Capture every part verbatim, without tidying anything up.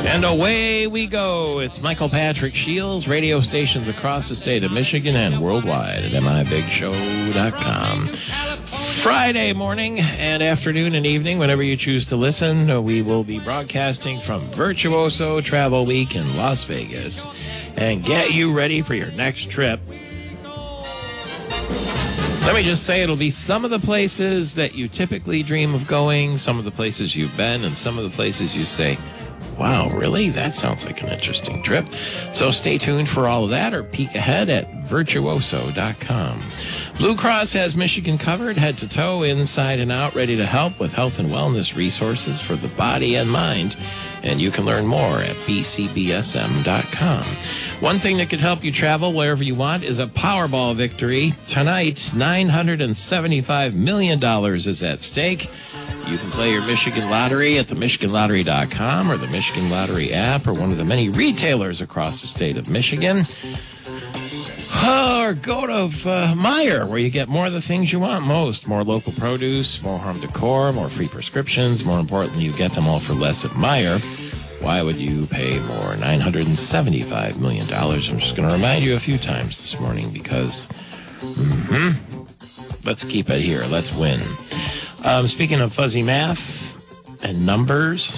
And away we go. It's Michael Patrick Shields, radio stations across the state of Michigan and worldwide at M I Big Show dot com. Friday morning and afternoon and evening, whenever you choose to listen, we will be broadcasting from Virtuoso Travel Week in Las Vegas and get you ready for your next trip. Let me just say it'll be some of the places that you typically dream of going, some of the places you've been, and some of the places you say, wow, really? That sounds like an interesting trip. So stay tuned for all of that or peek ahead at Virtuoso dot com. Blue Cross has Michigan covered, head to toe, inside and out, ready to help with health and wellness resources for the body and mind. And you can learn more at B C B S M dot com. One thing that could help you travel wherever you want is a Powerball victory. Tonight, nine hundred seventy-five million dollars is at stake. You can play your Michigan Lottery at the Michigan Lottery dot com or the Michigan Lottery app or one of the many retailers across the state of Michigan. Or go to uh, Meijer, where you get more of the things you want most. More local produce, more home decor, more free prescriptions. More importantly, you get them all for less at Meijer. Why would you pay more? nine hundred seventy-five million dollars. I'm just going to remind you a few times this morning because, mm-hmm, let's keep it here. Let's win. Um, speaking of fuzzy math and numbers,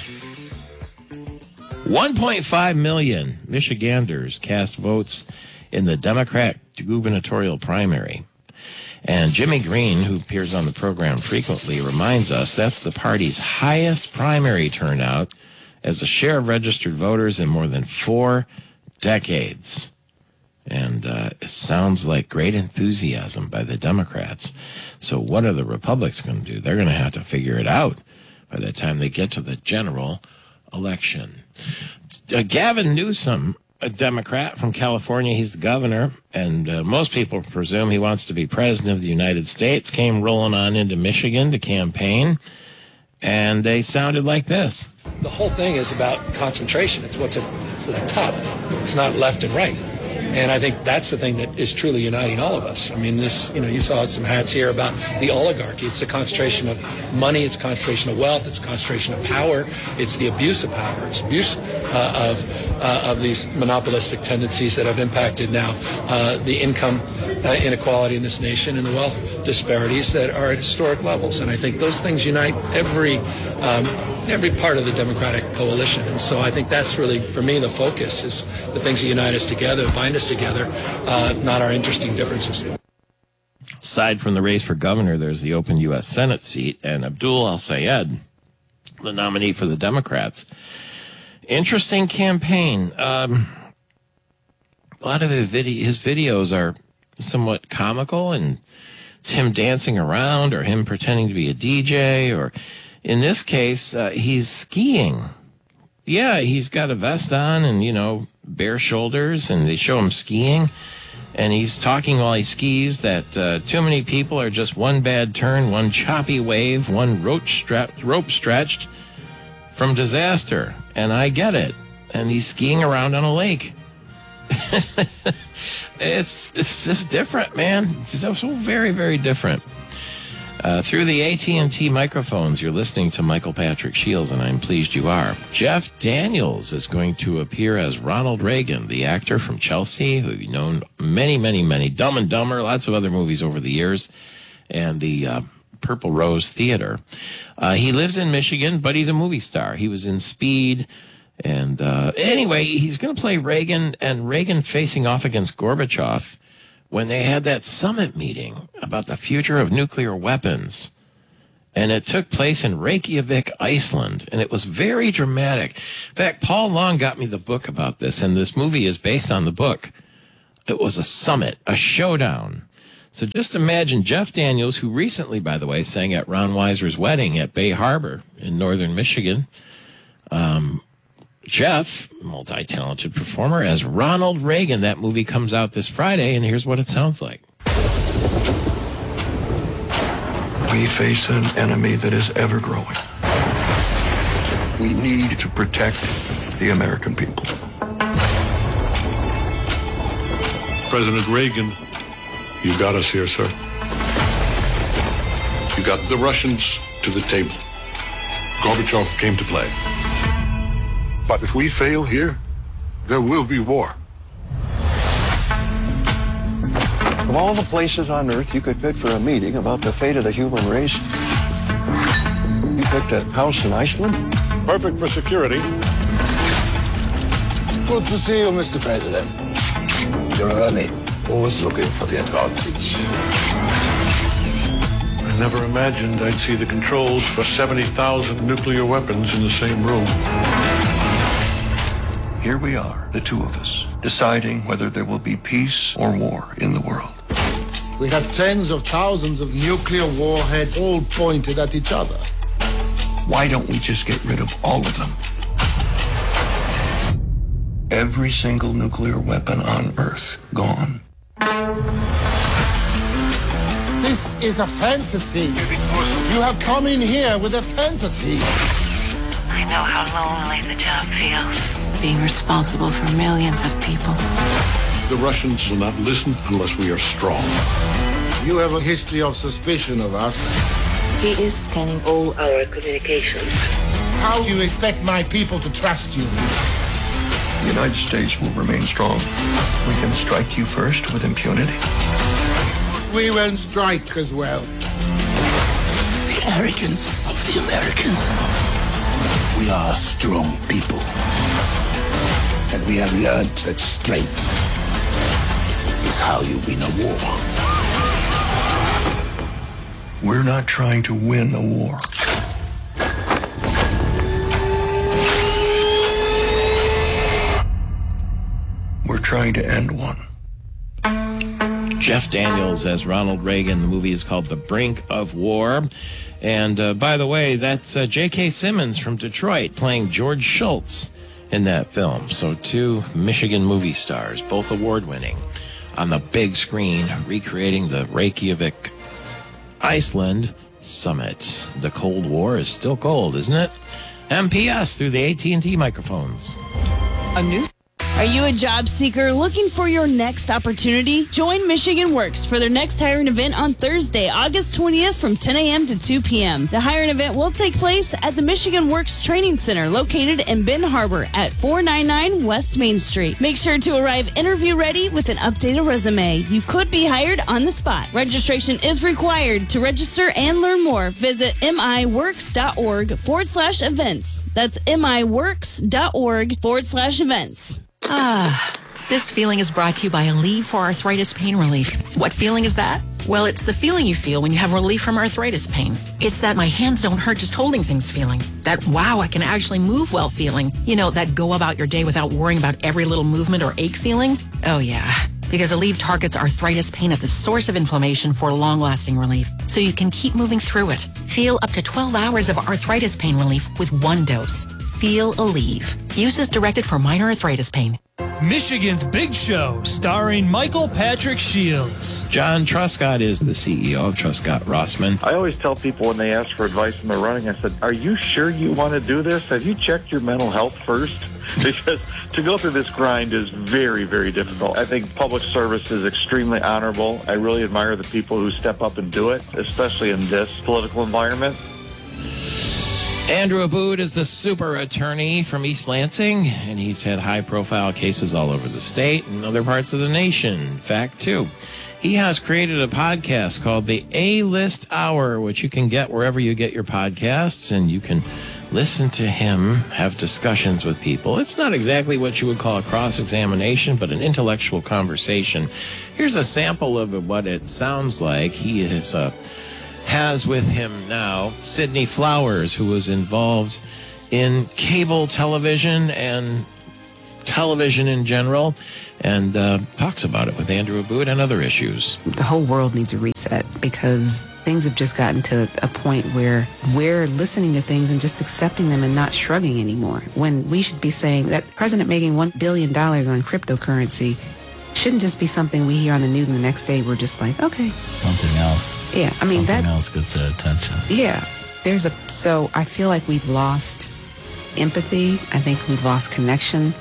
one point five million Michiganders cast votes in the Democrat gubernatorial primary. And Jimmy Green, who appears on the program frequently, reminds us that's the party's highest primary turnout as a share of registered voters in more than four decades. And uh, it sounds like great enthusiasm by the Democrats. So what are the Republicans going to do? They're going to have to figure it out by the time they get to the general election. Uh, Gavin Newsom, a Democrat from California, he's the governor, and uh, most people presume he wants to be president of the United States, came rolling on into Michigan to campaign, and they sounded like this. The whole thing is about concentration. It's what's at, it's at the top. It's not left and right. And I think that's the thing that is truly uniting all of us. I mean, this, you know, you saw some hats here about the oligarchy. It's a concentration of money. It's a concentration of wealth. It's a concentration of power. It's the abuse of power. It's abuse uh, of uh, of these monopolistic tendencies that have impacted now uh, the income uh, inequality in this nation and the wealth disparities that are at historic levels. And I think those things unite every um, every part of the Democratic coalition. And so I think that's really, for me, the focus is the things that unite us together, bind us together, uh, not our interesting differences. Aside from the race for governor, there's the open U S Senate seat, and Abdul El-Sayed, the nominee for the Democrats. Interesting campaign. Um, a lot of his, vid- his videos are somewhat comical, and it's him dancing around or him pretending to be a D J, or in this case, uh, he's skiing. Yeah, he's got a vest on and, you know, bare shoulders, and they show him skiing. And he's talking while he skis that uh, too many people are just one bad turn, one choppy wave, one rope, stra- rope stretched from disaster. And I get it. And he's skiing around on a lake. it's it's just different, man. It's so very, very different. Uh, through the A T and T microphones, you're listening to Michael Patrick Shields, and I'm pleased you are. Jeff Daniels is going to appear as Ronald Reagan, the actor from Chelsea, who you've known many, many, many, Dumb and Dumber, lots of other movies over the years, and the uh, Purple Rose Theater. Uh, he lives in Michigan, but he's a movie star. He was in Speed, and uh, anyway, he's going to play Reagan, and Reagan facing off against Gorbachev when they had that summit meeting about the future of nuclear weapons. And it took place in Reykjavik, Iceland, and it was very dramatic. In fact, Paul Long got me the book about this, and this movie is based on the book. It was a summit, a showdown. So just imagine Jeff Daniels, who recently, by the way, sang at Ron Weiser's wedding at Bay Harbor in northern Michigan. Um, Jeff, multi-talented performer, as Ronald Reagan. That movie comes out this Friday, and here's what it sounds like. We face an enemy that is ever growing. We need to protect the American people. President Reagan, you got us here, sir. You got the Russians to the table. Gorbachev came to play. But if we fail here, there will be war. Of all the places on Earth you could pick for a meeting about the fate of the human race, you picked a house in Iceland? Perfect for security. Good to see you, Mister President. You're early. Always looking for the advantage. I never imagined I'd see the controls for seventy thousand nuclear weapons in the same room. Here we are, the two of us, deciding whether there will be peace or war in the world. We have tens of thousands of nuclear warheads all pointed at each other. Why don't we just get rid of all of them? Every single nuclear weapon on Earth gone. This is a fantasy. You have come in here with a fantasy. I know how lonely the job feels. Being responsible for millions of people. The Russians will not listen unless we are strong. You have a history of suspicion of us. He is scanning all our communications. How do you expect my people to trust you? The United States will remain strong. We can strike you first with impunity. We will strike as well. The arrogance of the Americans. We are strong people. And we have learned that strength is how you win a war. We're not trying to win a war. We're trying to end one. Jeff Daniels as Ronald Reagan. The movie is called The Brink of War. And uh, by the way, that's uh, J K. Simmons from Detroit playing George Schultz in that film. So two Michigan movie stars, both award-winning, on the big screen, recreating the Reykjavik, Iceland summit. The Cold War is still cold, isn't it? M P S through the A T and T microphones. A new. Are you a job seeker looking for your next opportunity? Join Michigan Works for their next hiring event on Thursday, August twentieth from ten a.m. to two p.m. The hiring event will take place at the Michigan Works Training Center located in Ben Harbor at four ninety-nine West Main Street. Make sure to arrive interview ready with an updated resume. You could be hired on the spot. Registration is required. To register and learn more, visit miworks.org forward slash events. That's miworks.org forward slash events. Ah, this feeling is brought to you by Aleve for Arthritis Pain Relief. What feeling is that? Well, it's the feeling you feel when you have relief from arthritis pain. It's that my hands don't hurt just holding things feeling. That wow, I can actually move well feeling. You know, that go about your day without worrying about every little movement or ache feeling. Oh yeah, because Aleve targets arthritis pain at the source of inflammation for long-lasting relief, so you can keep moving through it. Feel up to twelve hours of arthritis pain relief with one dose. Feel Aleve. Use as directed for minor arthritis pain. Michigan's Big Show, starring Michael Patrick Shields. John Truscott is the C E O of Truscott Rossman. I always tell people when they ask for advice when they're running, I said, are you sure you want to do this? Have you checked your mental health first? Because to go through this grind is very, very difficult. I think public service is extremely honorable. I really admire the people who step up and do it, especially in this political environment. Andrew Abood is the super attorney from East Lansing, and he's had high-profile cases all over the state and other parts of the nation. In fact, too, he has created a podcast called The A-List Hour, which you can get wherever you get your podcasts, and you can listen to him have discussions with people. It's not exactly what you would call a cross-examination, but an intellectual conversation. Here's a sample of what it sounds like. He is a... has with him now Sidney Flowers, who was involved in cable television and television in general, and uh, talks about it with Andrew Abood and other issues. The whole world needs a reset because things have just gotten to a point where we're listening to things and just accepting them and not shrugging anymore, when we should be saying that President making one billion dollars on cryptocurrency shouldn't just be something we hear on the news and the next day we're just like, okay. Something else. Yeah, I mean, Something that, else gets our attention. Yeah. There's a, so I feel like we've lost empathy. I think we've lost connection.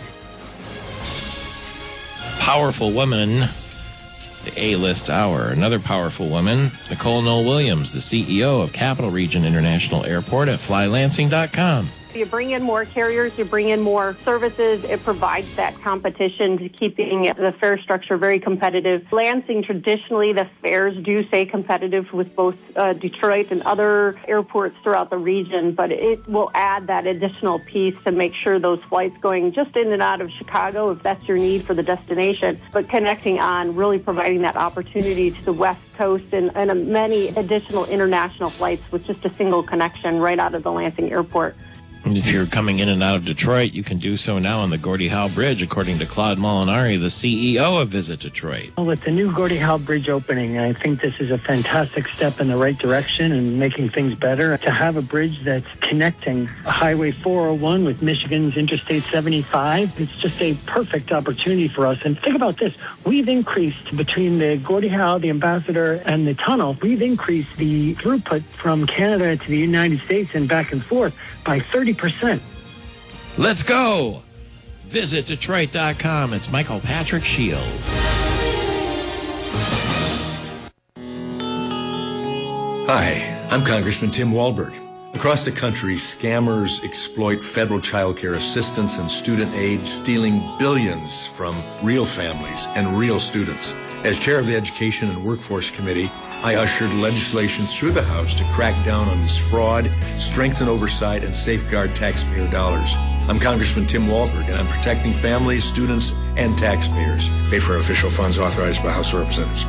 Powerful woman, the A-List Hour. Another powerful woman, Nicole Noel Williams, the C E O of Capital Region International Airport at fly lansing dot com. You bring in more carriers, you bring in more services. It provides that competition to keeping the fare structure very competitive. Lansing, traditionally, the fares do stay competitive with both uh, Detroit and other airports throughout the region, but it will add that additional piece to make sure those flights going just in and out of Chicago, if that's your need for the destination, but connecting on, really providing that opportunity to the West Coast and, and many additional international flights with just a single connection right out of the Lansing Airport. And if you're coming in and out of Detroit, you can do so now on the Gordie Howe Bridge, according to Claude Molinari, the C E O of Visit Detroit. Well, with the new Gordie Howe Bridge opening, I think this is a fantastic step in the right direction and making things better. To have a bridge that's connecting Highway four oh one with Michigan's Interstate seventy-five, it's just a perfect opportunity for us. And think about this. We've increased between the Gordie Howe, the Ambassador, and the tunnel, we've increased the throughput from Canada to the United States and back and forth by thirty percent. Let's go! Visit Detroit dot com. It's Michael Patrick Shields. Hi, I'm Congressman Tim Walberg. Across the country, scammers exploit federal child care assistance and student aid, stealing billions from real families and real students. As chair of the Education and Workforce Committee, I ushered legislation through the House to crack down on this fraud, strengthen oversight, and safeguard taxpayer dollars. I'm Congressman Tim Walberg, and I'm protecting families, students, and taxpayers. Paid for official funds authorized by House of Representatives.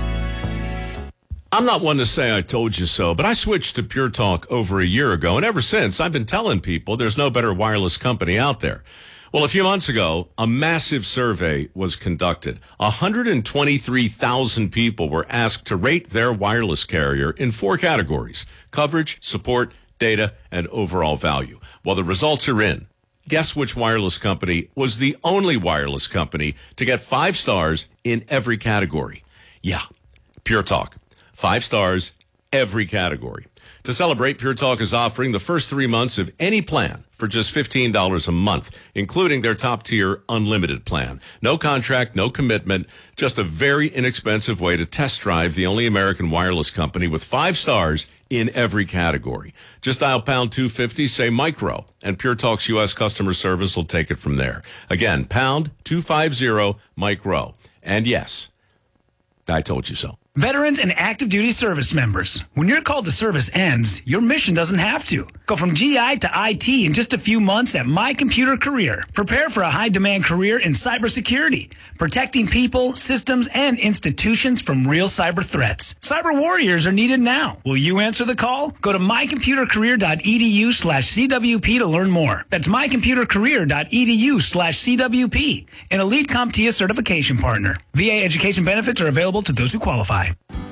I'm not one to say I told you so, but I switched to Pure Talk over a year ago, and ever since, I've been telling people there's no better wireless company out there. Well, a few months ago, a massive survey was conducted. one hundred twenty-three thousand people were asked to rate their wireless carrier in four categories: coverage, support, data, and overall value. Well, the results are in. Guess which wireless company was the only wireless company to get five stars in every category? Yeah, Pure Talk. Five stars, every category. To celebrate, Pure Talk is offering the first three months of any plan for just fifteen dollars a month, including their top-tier unlimited plan. No contract, no commitment, just a very inexpensive way to test drive the only American wireless company with five stars in every category. Just dial pound two fifty, say micro, and Pure Talk's U S customer service will take it from there. Again, pound two fifty, micro. And yes, I told you so. Veterans and active duty service members. When your call to service ends, your mission doesn't have to. Go from G I to I T in just a few months at My Computer Career. Prepare for a high-demand career in cybersecurity, protecting people, systems, and institutions from real cyber threats. Cyber warriors are needed now. Will you answer the call? Go to mycomputercareer.edu slash CWP to learn more. That's mycomputercareer.edu slash CWP, an elite CompTIA certification partner. V A education benefits are available to those who qualify.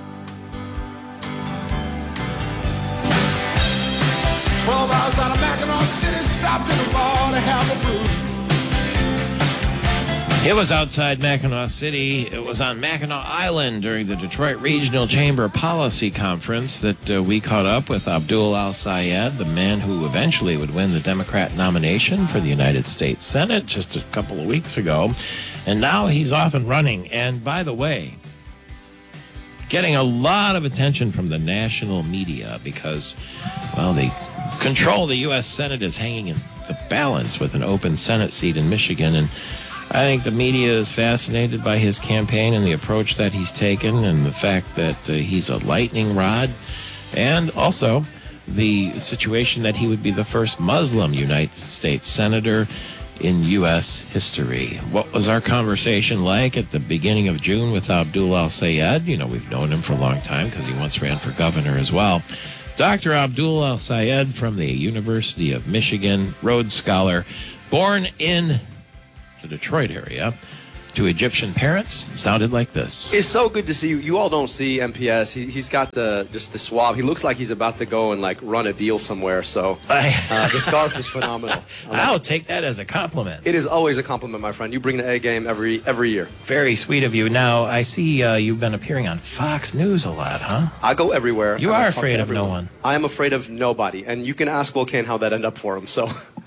twelve hours out of Mackinac City, stopped in a bar to have a brew. It was outside Mackinac City. It was on Mackinac Island during the Detroit Regional Chamber Policy Conference that uh, we caught up with Abdul Al-Sayed, the man who eventually would win the Democrat nomination for the United States Senate just a couple of weeks ago. And now he's off and running. And by the way, getting a lot of attention from the national media because, well, the control of the U S Senate is hanging in the balance with an open Senate seat in Michigan. And I think the media is fascinated by his campaign and the approach that he's taken and the fact that uh, he's a lightning rod, and also the situation that he would be the first Muslim United States Senator in U S history. What was our conversation like at the beginning of June with Abdul Al-Sayed? You know, we've known him for a long time because he once ran for governor as well. Doctor Abdul Al-Sayed from the University of Michigan, Rhodes Scholar, born in the Detroit area to Egyptian parents, sounded like this. It's so good to see you. You all don't see M P S. He, he's got the just the swab. He looks like he's about to go and like run a deal somewhere. So uh, the scarf is phenomenal. I'll take that as a compliment. It is always a compliment, my friend. You bring the A game every every year. Very sweet of you. Now, I see uh, you've been appearing on Fox News a lot, huh? I go everywhere. You are afraid of no one. I am afraid of nobody. And you can ask Will Kane how that ended up for him. So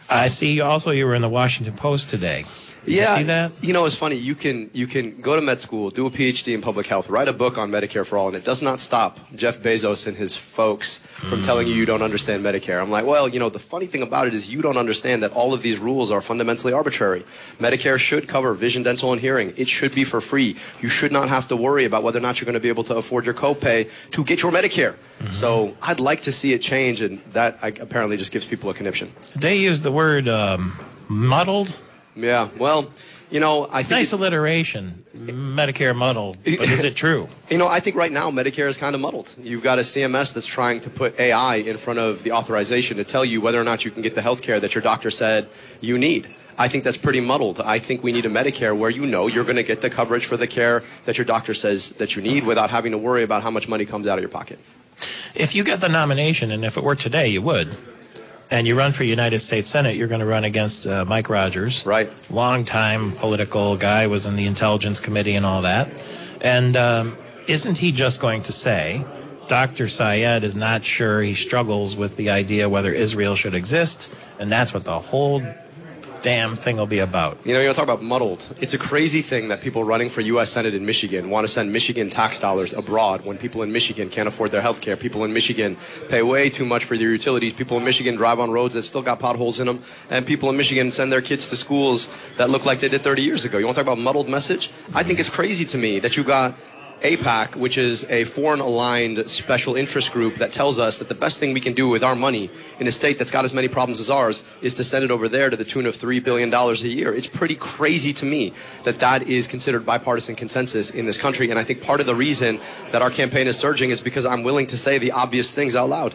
I see also you were in the Washington Post today. Did yeah, you see that? You know, it's funny. You can you can go to med school, do a P H D in public health, write a book on Medicare for all, and it does not stop Jeff Bezos and his folks from mm. telling you you don't understand Medicare. I'm like, well, you know, the funny thing about it is you don't understand that all of these rules are fundamentally arbitrary. Medicare should cover vision, dental, and hearing. It should be for free. You should not have to worry about whether or not you're going to be able to afford your copay to get your Medicare. Mm-hmm. So I'd like to see it change, and that I, apparently just gives people a conniption. They use the word um, muddled. Yeah, well, you know, I think nice alliteration, Medicare muddled, but is it true? You know, I think right now Medicare is kind of muddled. You've got a C M S that's trying to put A I in front of the authorization to tell you whether or not you can get the health care that your doctor said you need. I think that's pretty muddled. I think we need a Medicare where you know you're going to get the coverage for the care that your doctor says that you need without having to worry about how much money comes out of your pocket. If you get the nomination, and if it were today, you would, and you run for United States Senate, you're going to run against uh, Mike Rogers. Right. Longtime political guy, was in the Intelligence Committee and all that. And um, isn't he just going to say, Doctor Syed is not sure, he struggles with the idea whether Israel should exist, and that's what the whole damn thing will be about. You know, you want to talk about muddled. It's a crazy thing that people running for U S Senate in Michigan want to send Michigan tax dollars abroad when people in Michigan can't afford their health care. People in Michigan pay way too much for their utilities. People in Michigan drive on roads that still got potholes in them. And people in Michigan send their kids to schools that look like they did thirty years ago. You want to talk about muddled message? I think it's crazy to me that you got AIPAC, which is a foreign-aligned special interest group that tells us that the best thing we can do with our money in a state that's got as many problems as ours is to send it over there to the tune of three billion dollars a year. It's pretty crazy to me that that is considered bipartisan consensus in this country, and I think part of the reason that our campaign is surging is because I'm willing to say the obvious things out loud.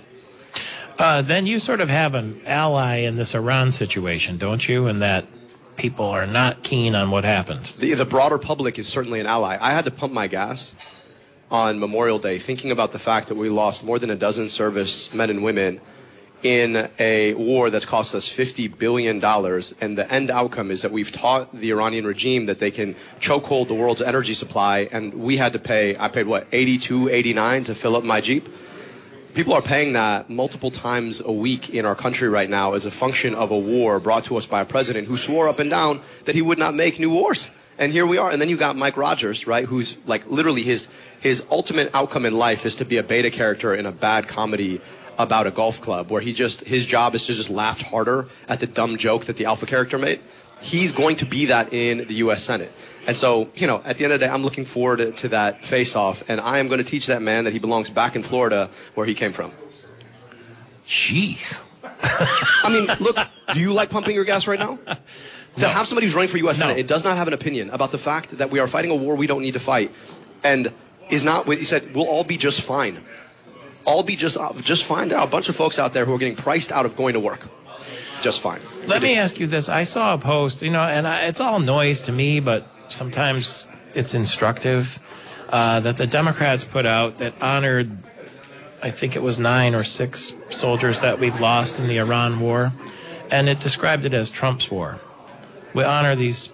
Uh, then you sort of have an ally in this Iran situation, don't you, in that people are not keen on what happened. The, the broader public is certainly an ally. I had to pump my gas on Memorial Day thinking about the fact that we lost more than a dozen service men and women in a war that's cost us fifty billion dollars, and the end outcome is that we've taught the Iranian regime that they can chokehold the world's energy supply, and we had to pay, I paid what, eighty-two, eighty-nine to fill up my Jeep? People are paying that multiple times a week in our country right now as a function of a war brought to us by a president who swore up and down that he would not make new wars. And here we are. And then you got Mike Rogers, right, who's like literally his his ultimate outcome in life is to be a beta character in a bad comedy about a golf club where he just his job is to just laugh harder at the dumb joke that the alpha character made. He's going to be that in the U S Senate. And so, you know, at the end of the day, I'm looking forward to, to that face-off, and I am going to teach that man that he belongs back in Florida where he came from. Jeez. I mean, look, do you like pumping your gas right now? No. To have somebody who's running for U S No. Senate, it does not have an opinion about the fact that we are fighting a war we don't need to fight, and is not, he said, we'll all be just fine. All be just, just fine. There are a bunch of folks out there who are getting priced out of going to work. Just fine. Let me ask you this. I saw a post, you know, and I, it's all noise to me, but sometimes it's instructive, uh, that the Democrats put out that honored, I think it was nine or six soldiers that we've lost in the Iran war, and it described it as Trump's war. We honor these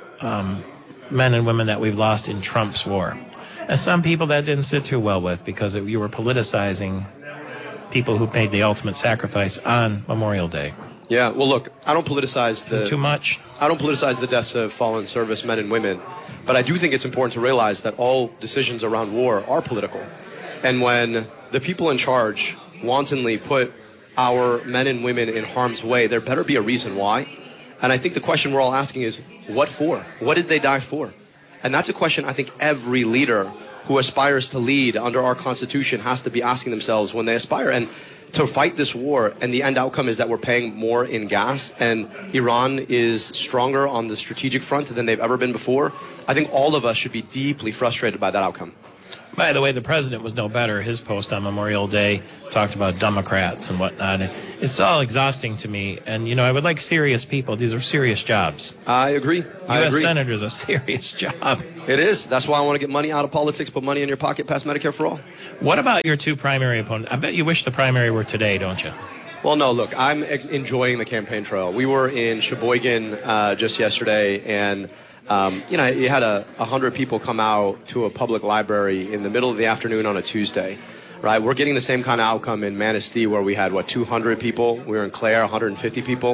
um, men and women that we've lost in Trump's war. And some people that didn't sit too well with because it, you were politicizing people who made the ultimate sacrifice on Memorial Day. Yeah, well, look, I don't politicize the... Is it too much? I don't politicize the deaths of fallen service men and women, but I do think it's important to realize that all decisions around war are political. And when the people in charge wantonly put our men and women in harm's way, there better be a reason why. And I think the question we're all asking is, what for? What did they die for? And that's a question I think every leader who aspires to lead under our Constitution has to be asking themselves when they aspire. And to fight this war, and the end outcome is that we're paying more in gas, and Iran is stronger on the strategic front than they've ever been before, I think all of us should be deeply frustrated by that outcome. By the way, the president was no better. His post on Memorial Day talked about Democrats and whatnot. It's all exhausting to me. And, you know, I would like serious people. These are serious jobs. I agree. I U S agree. Senator is a serious job. It is. That's why I want to get money out of politics, put money in your pocket, pass Medicare for all. What about your two primary opponents? I bet you wish the primary were today, don't you? Well, no, look, I'm enjoying the campaign trail. We were in Sheboygan uh, just yesterday, and Um, you know, you had a, a hundred people come out to a public library in the middle of the afternoon on a Tuesday, right? We're getting the same kind of outcome in Manistee where we had, what, two hundred people? We were in Clare, one hundred fifty people.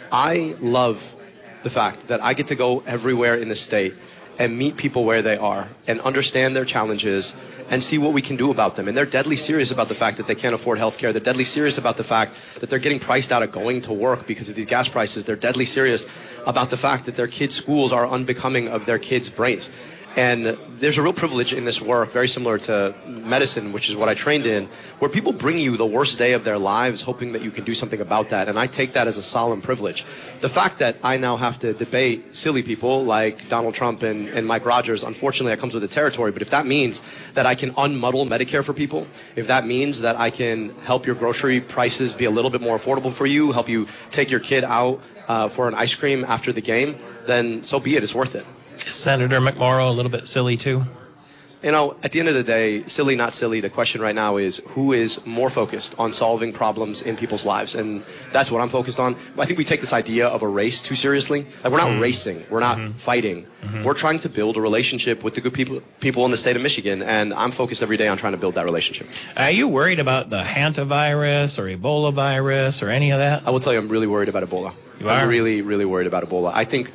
I love the fact that I get to go everywhere in the state and meet people where they are and understand their challenges and see what we can do about them. And they're deadly serious about the fact that they can't afford health care. They're deadly serious about the fact that they're getting priced out of going to work because of these gas prices. They're deadly serious about the fact that their kids' schools are unbecoming of their kids' brains. And there's a real privilege in this work, very similar to medicine, which is what I trained in, where people bring you the worst day of their lives, hoping that you can do something about that. And I take that as a solemn privilege. The fact that I now have to debate silly people like Donald Trump and, and Mike Rogers, unfortunately, that comes with the territory. But if that means that I can unmuddle Medicare for people, if that means that I can help your grocery prices be a little bit more affordable for you, help you take your kid out uh, for an ice cream after the game, then so be it. It's worth it. Is Senator McMorrow a little bit silly too? You know, at the end of the day, silly, not silly, the question right now is who is more focused on solving problems in people's lives? And that's what I'm focused on. I think we take this idea of a race too seriously. Like, we're not mm-hmm. racing. We're not mm-hmm. fighting. Mm-hmm. We're trying to build a relationship with the good people people in the state of Michigan, and I'm focused every day on trying to build that relationship. Are you worried about the hantavirus or Ebola virus or any of that? I will tell you, I'm really worried about Ebola. You I'm are? really, really worried about Ebola. I think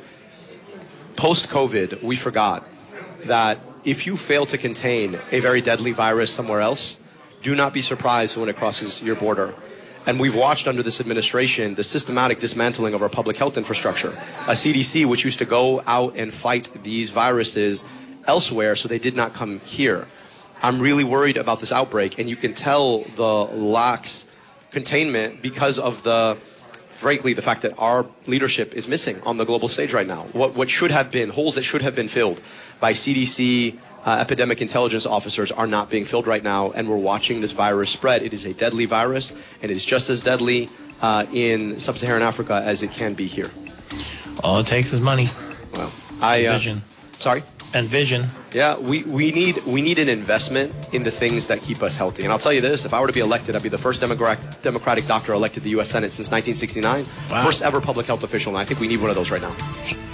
post-COVID, we forgot that if you fail to contain a very deadly virus somewhere else, do not be surprised when it crosses your border. And we've watched under this administration the systematic dismantling of our public health infrastructure. A C D C which used to go out and fight these viruses elsewhere, so they did not come here. I'm really worried about this outbreak, and you can tell the lax containment because of the, frankly, the fact that our leadership is missing on the global stage right now. What, what should have been, holes that should have been filled by C D C, uh, epidemic intelligence officers are not being filled right now, and we're watching this virus spread. It is a deadly virus, and it is just as deadly uh, in sub-Saharan Africa as it can be here. All it takes is money. Well, I, uh, vision. Sorry? And vision. Yeah, we, we need we need an investment in the things that keep us healthy. And I'll tell you this, if I were to be elected, I'd be the first Democratic, Democratic doctor elected to the U S Senate since nineteen sixty-nine. Wow. First ever public health official, and I think we need one of those right now.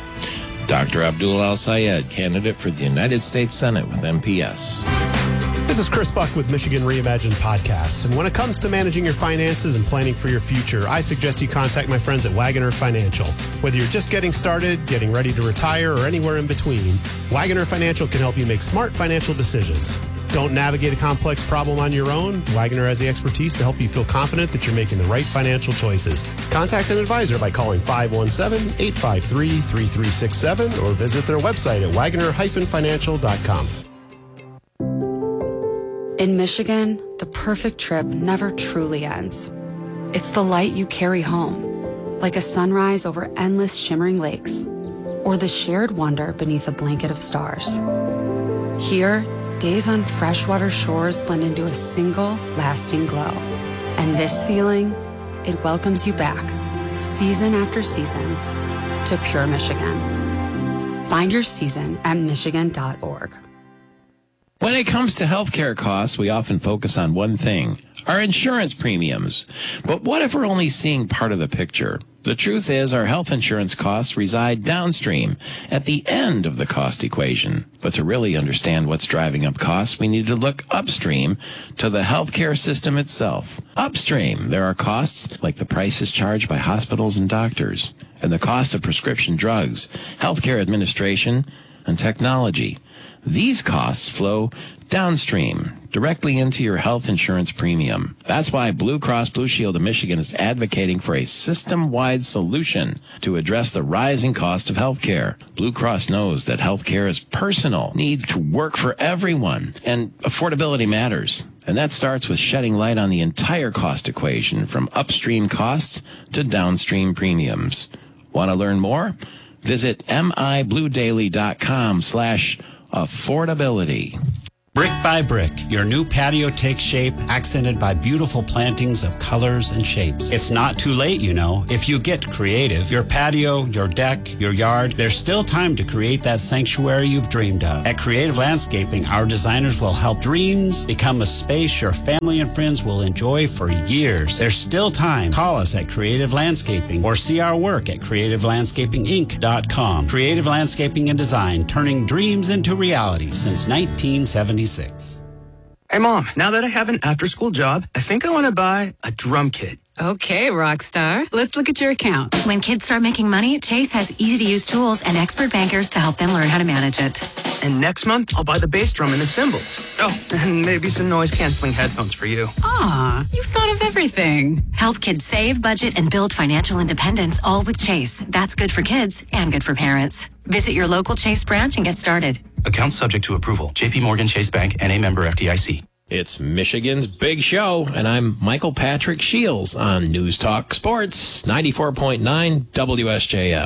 Doctor Abdul Al-Sayed, candidate for the United States Senate with M P S. This is Chris Buck with Michigan Reimagined Podcast. And when it comes to managing your finances and planning for your future, I suggest you contact my friends at Wagoner Financial. Whether you're just getting started, getting ready to retire, or anywhere in between, Wagoner Financial can help you make smart financial decisions. Don't navigate a complex problem on your own. Wagoner has the expertise to help you feel confident that you're making the right financial choices. Contact an advisor by calling five one seven, eight five three, three three six seven or visit their website at wagoner dash financial dot com. In Michigan, the perfect trip never truly ends. It's the light you carry home, like a sunrise over endless shimmering lakes, or the shared wonder beneath a blanket of stars. Here, days on freshwater shores blend into a single, lasting glow. And this feeling, it welcomes you back, season after season, to Pure Michigan. Find your season at michigan dot org. When it comes to healthcare costs, we often focus on one thing, our insurance premiums. But what if we're only seeing part of the picture? The truth is our health insurance costs reside downstream at the end of the cost equation. But to really understand what's driving up costs, we need to look upstream to the healthcare system itself. Upstream, there are costs like the prices charged by hospitals and doctors, and the cost of prescription drugs, healthcare administration, and technology. These costs flow downstream, directly into your health insurance premium. That's why Blue Cross Blue Shield of Michigan is advocating for a system-wide solution to address the rising cost of health care. Blue Cross knows that health care is personal, needs to work for everyone, and affordability matters. And that starts with shedding light on the entire cost equation, from upstream costs to downstream premiums. Want to learn more? Visit mibluedaily.com slash affordability. Brick by Brick, your new patio takes shape, accented by beautiful plantings of colors and shapes. It's not too late, you know. If you get creative, your patio, your deck, your yard, there's still time to create that sanctuary you've dreamed of. At Creative Landscaping, our designers will help dreams become a space your family and friends will enjoy for years. There's still time. Call us at Creative Landscaping or see our work at creative landscaping inc dot com. Creative Landscaping and Design, turning dreams into reality since nineteen seventy-six. Hey, Mom, now that I have an after-school job, I think I want to buy a drum kit. Okay, rock star. Let's look at your account. When kids start making money, Chase has easy-to-use tools and expert bankers to help them learn how to manage it. And next month, I'll buy the bass drum and the cymbals. Oh, and maybe some noise-canceling headphones for you. Aw, you've thought of everything. Help kids save, budget, and build financial independence, all with Chase. That's good for kids and good for parents. Visit your local Chase branch and get started. Account subject to approval. J P Morgan Chase Bank, N A member F D I C. It's Michigan's Big Show, and I'm Michael Patrick Shields on News Talk Sports, ninety-four point nine W S J M.